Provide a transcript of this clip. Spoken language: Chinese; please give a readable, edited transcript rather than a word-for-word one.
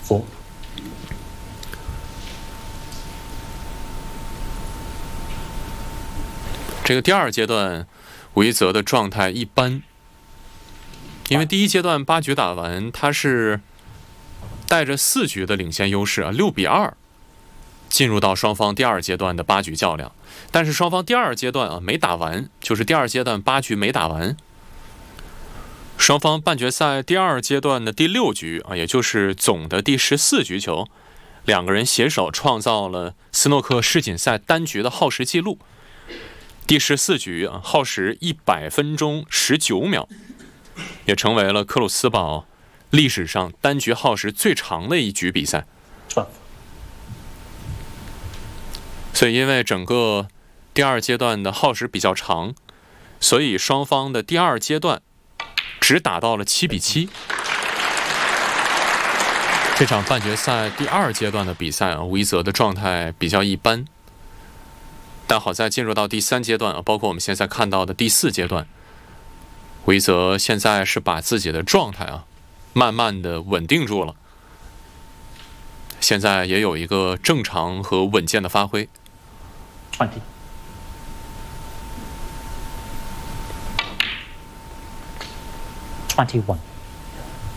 4。 这个第二阶段，维泽的状态一般，因为第一阶段8局打完，他是带着4局的领先优势啊，6比2，进入到双方第二阶段的8局较量。但是双方第二阶段啊没打完，就是第二阶段8局没打完。双方半决赛第二阶段的第6局啊，也就是总的第14局球，两个人携手创造了斯诺克世锦赛单局的耗时记录。第14局啊，耗时100分钟19秒，也成为了克鲁斯堡历史上单局耗时最长的一局比赛。所以因为整个第二阶段的耗时比较长，所以双方的第二阶段只打到了7比7。这场半决赛第二阶段的比赛啊，维泽的状态比较一般。但好在进入到第3阶段啊，包括我们现在看到的第4阶段，维泽现在是把自己的状态啊，慢慢的稳定住了，现在也有一个正常和稳健的发挥。 21